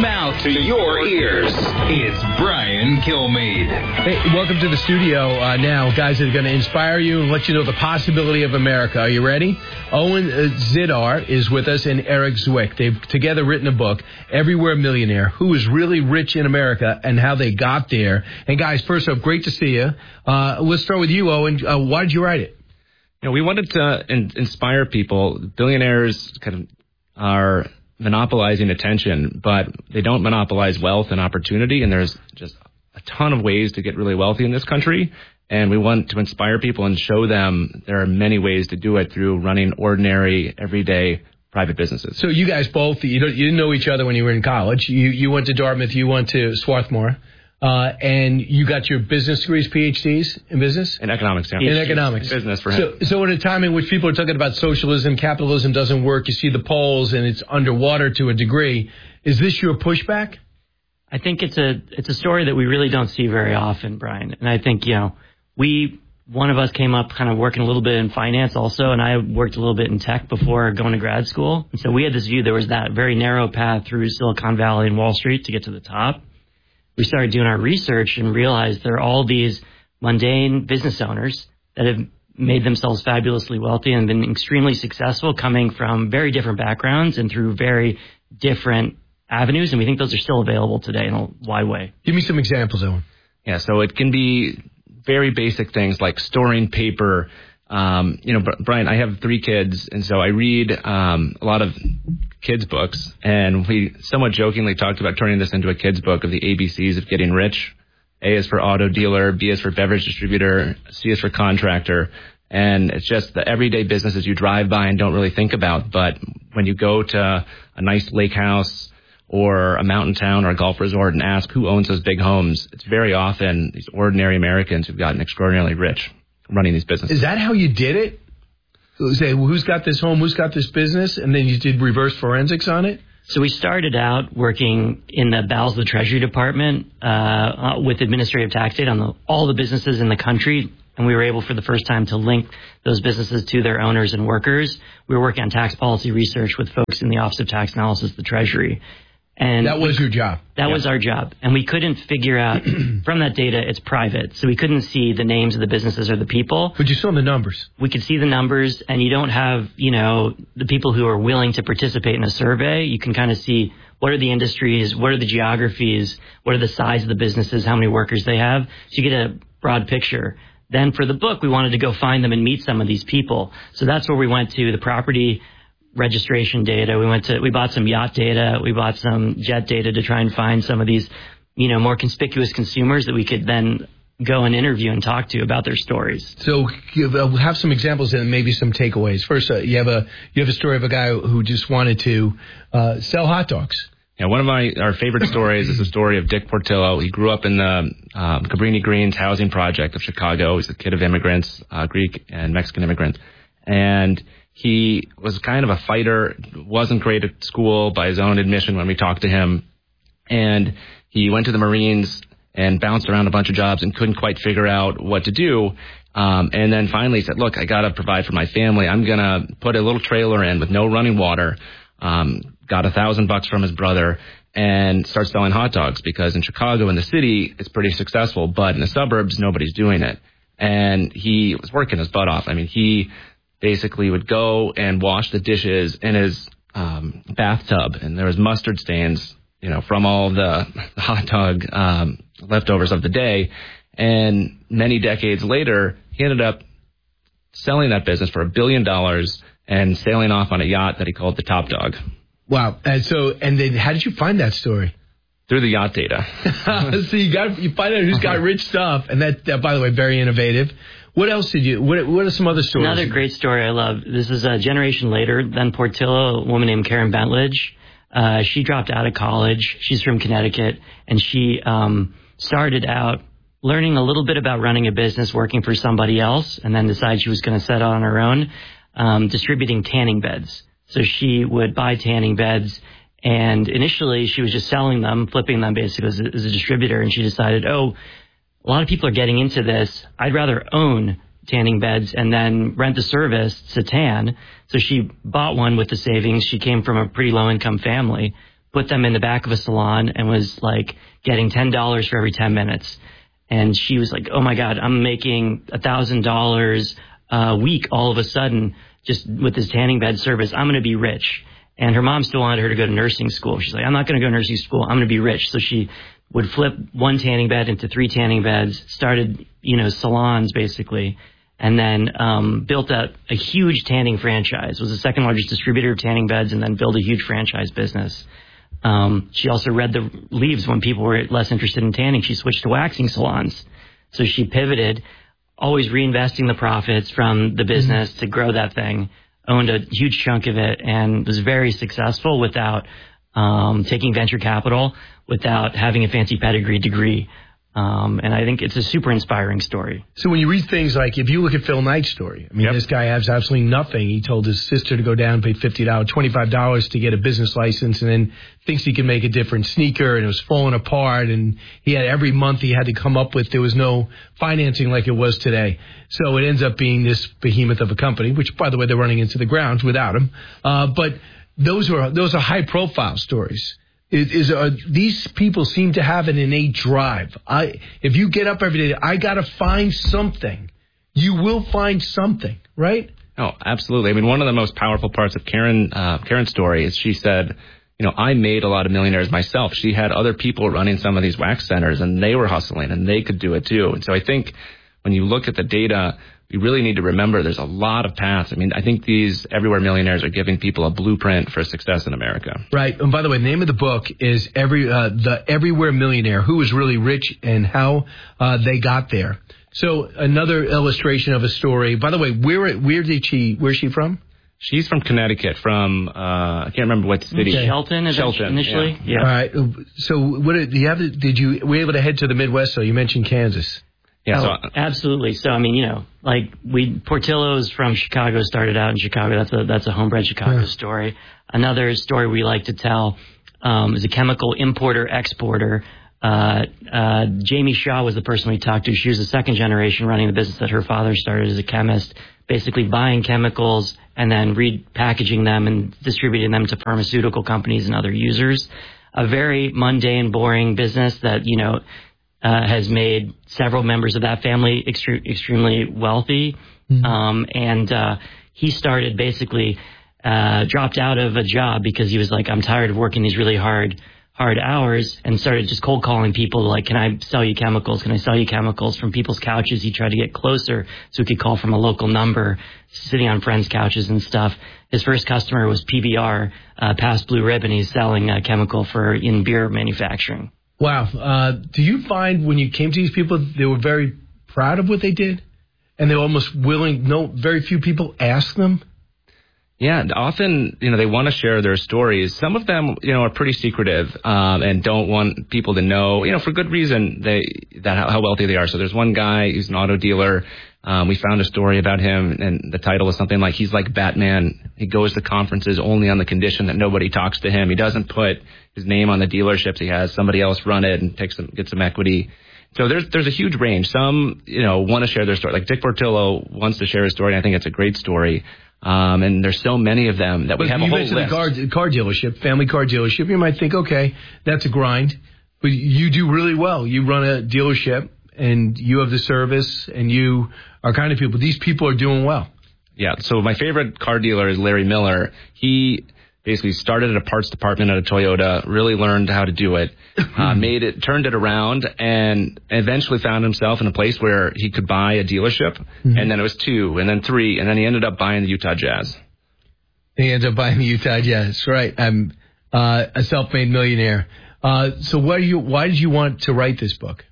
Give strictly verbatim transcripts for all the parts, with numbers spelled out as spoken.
mouth to your ears. It's Brian Kilmeade. Hey, welcome to the studio uh, now, guys that are going to inspire you and let you know the possibility of America. Are you ready? Owen uh, Zidar is with us, and Eric Zwick. They've together written a book, Everywhere Millionaire, Who is Really Rich in America and How They Got There. And guys, first off, great to see you. Uh, let's start with you, Owen. Uh, why did you write it? You know, we wanted to in- inspire people. Billionaires kind of are monopolizing attention, but they don't monopolize wealth and opportunity, and there's just a ton of ways to get really wealthy in this country, and we want to inspire people and show them there are many ways to do it through running ordinary, everyday private businesses. So you guys both, you, don't, you didn't know each other when you were in college. You, you went to Dartmouth, you went to Swarthmore. Uh, and you got your business degrees, P H Ds in business? In economics, yeah. In economics. Business for him. So, so at a time in which people are talking about socialism, capitalism doesn't work, you see the polls and it's underwater to a degree, is this your pushback? I think it's a it's a story that we really don't see very often, Brian. And I think, you know, we, one of us came up kind of working a little bit in finance also, and I worked a little bit in tech before going to grad school. And so we had this view there was that very narrow path through Silicon Valley and Wall Street to get to the top. We started doing our research and realized there are all these mundane business owners that have made themselves fabulously wealthy and been extremely successful coming from very different backgrounds and through very different avenues. And we think those are still available today in a wide way. Give me some examples, Owen. Yeah, so it can be very basic things like storing paper. Um, you know, Brian, I have three kids, and so I read um, a lot of kids' books, and we somewhat jokingly talked about turning this into a kids' book of the A B Cs of getting rich. A is for auto dealer, B is for beverage distributor, C is for contractor, and it's just the everyday businesses you drive by and don't really think about, but when you go to a nice lake house or a mountain town or a golf resort and ask who owns those big homes, it's very often these ordinary Americans who've gotten extraordinarily rich running these businesses. Is that how you did it? Say, well, who's got this home, who's got this business, and then you did reverse forensics on it? So we started out working in the bowels of the Treasury Department uh, with administrative tax data on the, all the businesses in the country, and we were able for the first time to link those businesses to their owners and workers. We were working on tax policy research with folks in the Office of Tax Analysis, the Treasury. And that was we, your job. That yeah. was our job. And we couldn't figure out, from that data, it's private. So we couldn't see the names of the businesses or the people. But you saw the numbers. We could see the numbers, and you don't have, you know, the people who are willing to participate in a survey. You can kind of see what are the industries, what are the geographies, what are the size of the businesses, how many workers they have. So you get a broad picture. Then for the book, we wanted to go find them and meet some of these people. So that's where we went to the property registration data. We went to, we bought some yacht data. We bought some jet data to try and find some of these, you know, more conspicuous consumers that we could then go and interview and talk to about their stories. So uh, have some examples and maybe some takeaways. First, uh, you have a you have a story of a guy who just wanted to uh, sell hot dogs. Yeah, one of my our favorite stories is the story of Dick Portillo. He grew up in the um, Cabrini Greens housing project of Chicago. He's a kid of immigrants, uh, Greek and Mexican immigrants, and he was kind of a fighter, wasn't great at school by his own admission when we talked to him. And he went to the Marines and bounced around a bunch of jobs and couldn't quite figure out what to do. Um, and then finally said, look, I got to provide for my family. I'm going to put a little trailer in with no running water. Um, got a thousand bucks from his brother and start selling hot dogs because in Chicago, in the city, it's pretty successful. But in the suburbs, nobody's doing it. And he was working his butt off. I mean, he basically would go and wash the dishes in his um, bathtub, and there was mustard stains, you know, from all the hot dog um, leftovers of the day. And many decades later, he ended up selling that business for a billion dollars and sailing off on a yacht that he called the Top Dog. Wow! And so, and then, how did you find that story? Through the yacht data. So you got you find out who's got rich stuff, and that, that, by the way, very innovative. What else did you, what, what are some other stories? Another great story I love. This is a generation later than Portillo, a woman named Karen Bentledge. Uh, she dropped out of college. She's from Connecticut, and she um, started out learning a little bit about running a business, working for somebody else, and then decided she was going to set out on her own, um, distributing tanning beds. So she would buy tanning beds, and initially she was just selling them, flipping them basically as a, as a distributor, and she decided, oh, a lot of people are getting into this. I'd rather own tanning beds and then rent the service to tan. So she bought one with the savings. She came from a pretty low-income family, put them in the back of a salon and was like getting ten dollars for every ten minutes. And she was like, oh my God, I'm making a thousand dollars a week all of a sudden just with this tanning bed service. I'm going to be rich. And her mom still wanted her to go to nursing school. She's like, I'm not going to go to nursing school. I'm going to be rich. So she would flip one tanning bed into three tanning beds, started, you know, salons basically, and then um, built a, a huge tanning franchise, was the second largest distributor of tanning beds, and then built a huge franchise business. Um, she also read the leaves when people were less interested in tanning. She switched to waxing salons. So she pivoted, always reinvesting the profits from the business mm-hmm. to grow that thing, owned a huge chunk of it, and was very successful without um, taking venture capital, without having a fancy pedigree degree. Um, and I think it's a super inspiring story. So when you read things like, if you look at Phil Knight's story, I mean, yep. this guy has absolutely nothing. He told his sister to go down and pay fifty dollars, twenty-five dollars to get a business license, and then thinks he can make a different sneaker, and it was falling apart, and he had every month he had to come up with, there was no financing like it was today. So it ends up being this behemoth of a company, which, by the way, they're running into the ground without him. Uh, but those are, those are high-profile stories. Is, is uh, these people seem to have an innate drive. I, if you get up every day, I got to find something. You will find something, right? Oh, absolutely. I mean, one of the most powerful parts of Karen uh, Karen's story is she said, you know, I made a lot of millionaires myself. She had other people running some of these wax centers, and they were hustling, and they could do it too. And so I think when you look at the data, you really need to remember there's a lot of paths. I mean, I think these Everywhere Millionaires are giving people a blueprint for success in America. Right. And by the way, the name of the book is every uh, the Everywhere Millionaire, Who Was Really Rich and How uh, They Got There. So another illustration of a story. By the way, where where did she where's she from? She's from Connecticut, from, uh, I can't remember what city. Okay. Shelton, Shelton initially. Yeah. yeah. All right. So what did you have? To, did you were you able to head to the Midwest? So you mentioned Kansas. Yeah, oh, so, absolutely. So I mean, you know, like we Portillo's from Chicago, started out in Chicago. That's a that's a homebred Chicago yeah. story. Another story we like to tell um, is a chemical importer exporter. Uh, uh, Jamie Shaw was the person we talked to. She was the second generation running the business that her father started as a chemist, basically buying chemicals and then repackaging them and distributing them to pharmaceutical companies and other users. A very mundane, boring business that, you know, Uh, has made several members of that family extre- extremely wealthy. Mm-hmm. Um, and uh, he started basically, uh, dropped out of a job because he was like, I'm tired of working these really hard, hard hours, and started just cold calling people like, can I sell you chemicals? Can I sell you chemicals from people's couches? He tried to get closer so he could call from a local number, sitting on friends' couches and stuff. His first customer was P B R, uh, Past Blue Ribbon. He's selling a chemical for in beer manufacturing. Wow. Uh, do you find when you came to these people, they were very proud of what they did? And they were almost willing, no, very few people ask them? Yeah, often, you know, they want to share their stories. Some of them, you know, are pretty secretive um, and don't want people to know, you know, for good reason, they that how, how wealthy they are. So there's one guy who's an auto dealer. Um, we found a story about him, and the title is something like, he's like Batman. He goes to conferences only on the condition that nobody talks to him. He doesn't put his name on the dealerships. He has somebody else run it and takes some, get some equity. So there's there's a huge range. Some, you know, want to share their story. Like Dick Portillo wants to share his story, and I think it's a great story. Um, and there's so many of them that we but have a whole list. You mentioned the car, car dealership, family car dealership. You might think, okay, that's a grind. But you do really well. You run a dealership, and you have the service, and you are kind of people. These people are doing well. Yeah, so my favorite car dealer is Larry Miller. He basically started at a parts department at a Toyota, really learned how to do it, uh, made it, turned it around, and eventually found himself in a place where he could buy a dealership, mm-hmm. and then it was two, and then three, and then he ended up buying the Utah Jazz. He ended up buying the Utah Jazz, right. I'm uh, a self-made millionaire. Uh, so what do you, why did you want to write this book?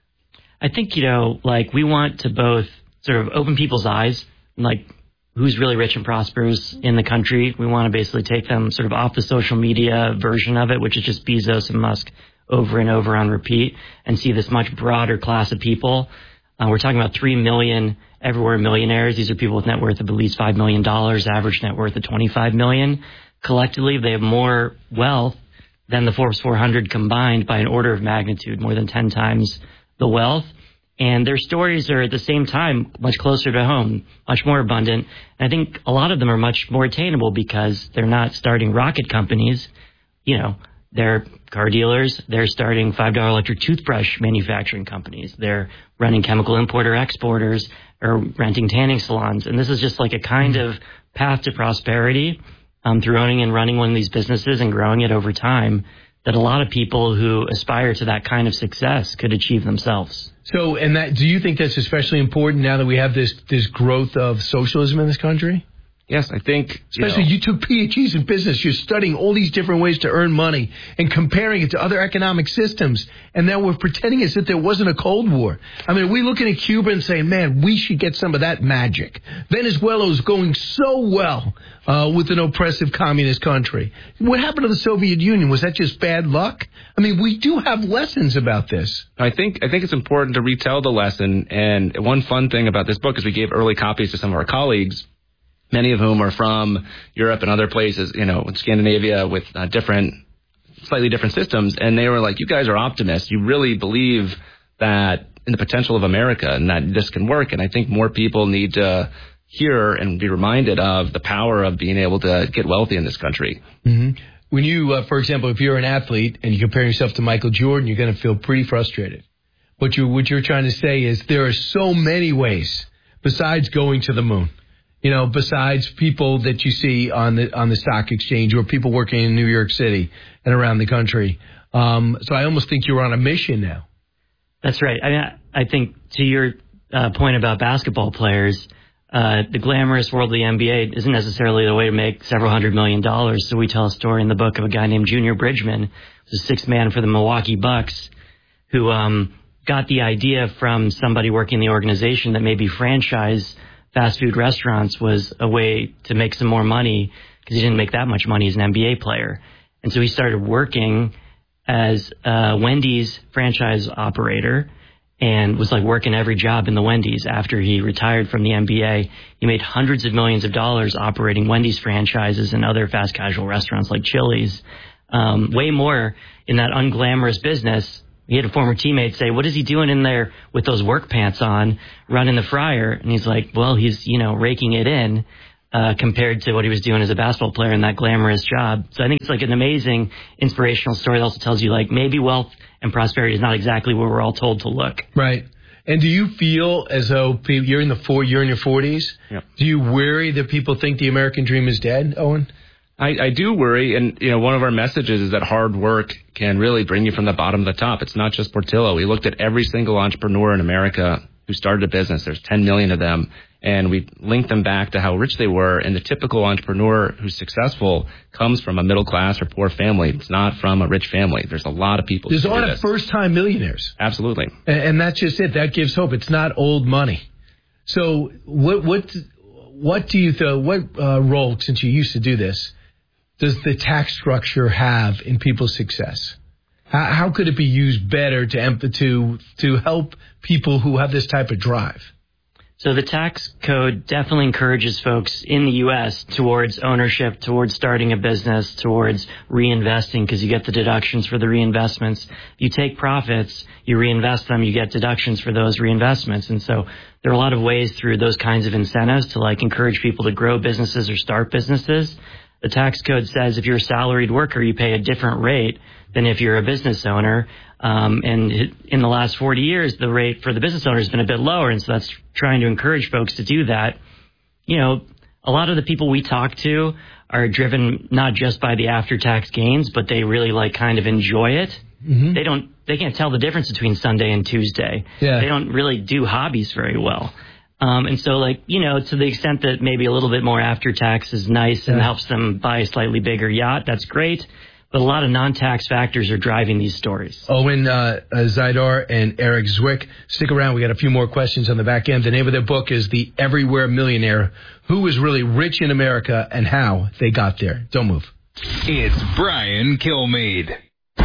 I think, you know, like we want to both sort of open people's eyes, like who's really rich and prosperous in the country. We want to basically take them sort of off the social media version of it, which is just Bezos and Musk over and over on repeat, and see this much broader class of people. Uh, we're talking about three million Everywhere Millionaires. These are people with net worth of at least five million dollars, average net worth of twenty-five million dollars. Collectively, they have more wealth than the Forbes four hundred combined by an order of magnitude, more than ten times the wealth. And their stories are at the same time much closer to home, much more abundant. And I think a lot of them are much more attainable because they're not starting rocket companies. You know, They're car dealers. They're starting five dollar electric toothbrush manufacturing companies. They're running chemical importer exporters or renting tanning salons. And this is just like a kind of path to prosperity um, through owning and running one of these businesses and growing it over time that a lot of people who aspire to that kind of success could achieve themselves. So, and that, do you think that's especially important now that we have this, this growth of socialism in this country? Yes, I think... Especially you, know, you took P H Ds in business. You're studying all these different ways to earn money and comparing it to other economic systems. And now we're pretending as if there wasn't a Cold War. I mean, we're looking at Cuba and saying, man, we should get some of that magic. Venezuela is going so well uh, with an oppressive communist country. What happened to the Soviet Union? Was that just bad luck? I mean, we do have lessons about this. I think I think it's important to retell the lesson. And one fun thing about this book is we gave early copies to some of our colleagues, many of whom are from Europe and other places, you know, in Scandinavia with uh, different, slightly different systems. And they were like, you guys are optimists. You really believe that in the potential of America and that this can work. And I think more people need to hear and be reminded of the power of being able to get wealthy in this country. Mm-hmm. When you, uh, for example, if you're an athlete and you compare yourself to Michael Jordan, you're going to feel pretty frustrated. What, you, what you're trying to say is there are so many ways besides going to the moon. You know, besides people that you see on the on the stock exchange or people working in New York City and around the country. Um, so I almost think you're on a mission now. That's right. I mean, I think to your uh, point about basketball players, uh, the glamorous world of the N B A isn't necessarily the way to make several hundred million dollars. So we tell a story in the book of a guy named Junior Bridgman, who's a sixth man for the Milwaukee Bucks, who um, got the idea from somebody working in the organization that maybe franchise fast food restaurants was a way to make some more money because he didn't make that much money as an N B A player. And so he started working as a Wendy's franchise operator and was like working every job in the Wendy's after he retired from the N B A. He made hundreds of millions of dollars operating Wendy's franchises and other fast casual restaurants like Chili's. Um, way more in that unglamorous business. He had a former teammate say, what is he doing in there with those work pants on, running the fryer? And he's like, well, he's, you know, raking it in uh, compared to what he was doing as a basketball player in that glamorous job. So I think it's like an amazing inspirational story that also tells you, like, maybe wealth and prosperity is not exactly where we're all told to look. Right. And do you feel as though you're in the four, you're in your forties? Yep. Do you worry that people think the American dream is dead, Owen? I, I do worry, and you know, one of our messages is that hard work can really bring you from the bottom to the top. It's not just Portillo. We looked at every single entrepreneur in America who started a business. There's ten million of them, and we linked them back to how rich they were. And the typical entrepreneur who's successful comes from a middle class or poor family. It's not from a rich family. There's a lot of people. There's a lot of first-time millionaires. Absolutely, and, and that's just it. That gives hope. It's not old money. So, what what what do you th- what uh, role, since you used to do this, does the tax structure have in people's success? How, how could it be used better to to to help people who have this type of drive? So the tax code definitely encourages folks in the U S towards ownership, towards starting a business, towards reinvesting, because you get the deductions for the reinvestments. You take profits, you reinvest them, you get deductions for those reinvestments. And so there are a lot of ways through those kinds of incentives to like encourage people to grow businesses or start businesses. The tax code says if you're a salaried worker, you pay a different rate than if you're a business owner. Um, and in the last forty years, the rate for the business owner has been a bit lower. And so that's trying to encourage folks to do that. You know, a lot of the people we talk to are driven not just by the after-tax gains, but they really like kind of enjoy it. Mm-hmm. They don't, they can't tell the difference between Sunday and Tuesday. Yeah. They don't really do hobbies very well. Um, and so, like, you know, to the extent that maybe a little bit more after-tax is nice and yeah. helps them buy a slightly bigger yacht, that's great. But a lot of non-tax factors are driving these stories. Owen uh, uh, Zidar and Eric Zwick. Stick around. We got a few more questions on the back end. The name of their book is The Everywhere Millionaire, Who is Really Rich in America and How They Got There. Don't move. It's Brian Kilmeade.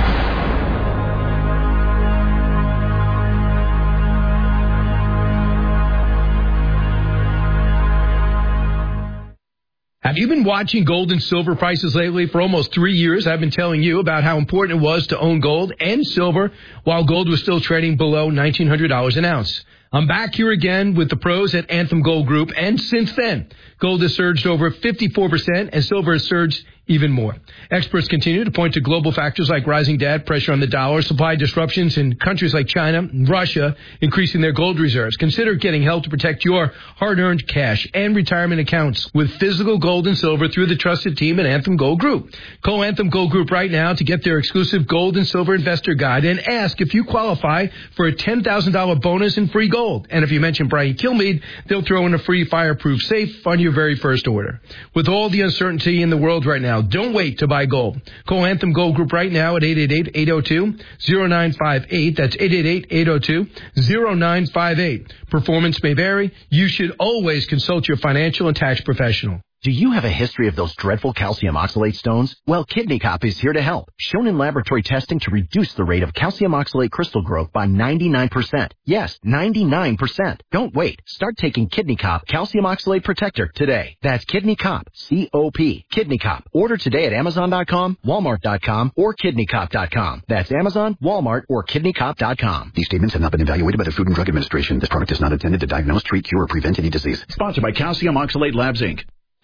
Have you been watching gold and silver prices lately? For almost three years, I've been telling you about how important it was to own gold and silver while gold was still trading below nineteen hundred dollars an ounce. I'm back here again with the pros at Anthem Gold Group, and since then, gold has surged over fifty-four percent and silver has surged even more. Experts continue to point to global factors like rising debt, pressure on the dollar, supply disruptions in countries like China and Russia, increasing their gold reserves. Consider getting help to protect your hard-earned cash and retirement accounts with physical gold and silver through the trusted team at Anthem Gold Group. Call Anthem Gold Group right now to get their exclusive gold and silver investor guide and ask if you qualify for a ten thousand dollars bonus in free gold. And if you mention Brian Kilmeade, they'll throw in a free fireproof safe on your very first order. With all the uncertainty in the world right now, don't wait to buy gold. Call Anthem Gold Group right now at eight eight eight, eight oh two, oh nine five eight. That's eight eight eight, eight oh two, oh nine five eight. Performance may vary. You should always consult your financial and tax professional. Do you have a history of those dreadful calcium oxalate stones? Well, Kidney Cop is here to help. Shown in laboratory testing to reduce the rate of calcium oxalate crystal growth by ninety-nine percent. Yes, ninety-nine percent. Don't wait. Start taking Kidney Cop Calcium Oxalate Protector today. That's Kidney Cop, C O P, Kidney Cop. Order today at Amazon dot com, Walmart dot com, or Kidney Cop dot com. That's Amazon, Walmart, or Kidney Cop dot com. These statements have not been evaluated by the Food and Drug Administration. This product is not intended to diagnose, treat, cure, or prevent any disease. Sponsored by Calcium Oxalate Labs, Incorporated.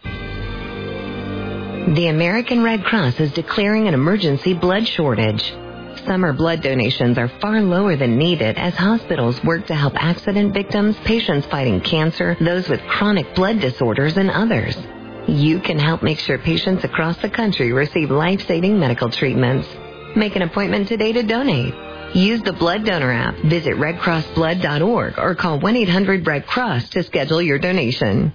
The American Red Cross is declaring an emergency blood shortage. Summer blood donations are far lower than needed as hospitals work to help accident victims, patients fighting cancer, those with chronic blood disorders, and others. You can help make sure patients across the country receive life-saving medical treatments. Make an appointment today to donate. Use the Blood Donor app, visit red cross blood dot org, or call one eight hundred red cross to schedule your donation.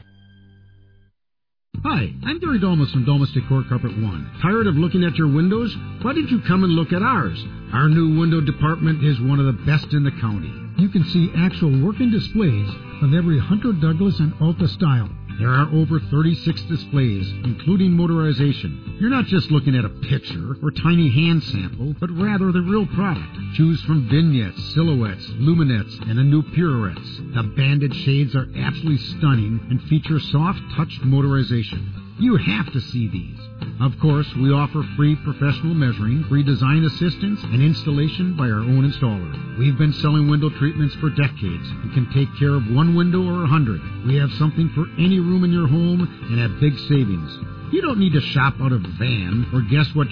Hi, I'm Gary Dolmas from Dolmas Decor Carpet One. Tired of looking at your windows? Why don't you come and look at ours? Our new window department is one of the best in the county. You can see actual working displays of every Hunter Douglas and Alta style. There are over thirty-six displays, including motorization. You're not just looking at a picture or tiny hand sample, but rather the real product. Choose from vignettes, silhouettes, luminettes, and the new pirouettes. The banded shades are absolutely stunning and feature soft-touched motorization. You have to see these. Of course, we offer free professional measuring, free design assistance, and installation by our own installer. We've been selling window treatments for decades and can take care of one window or a hundred. We have something for any room in your home and have big savings. You don't need to shop out of a van or guess what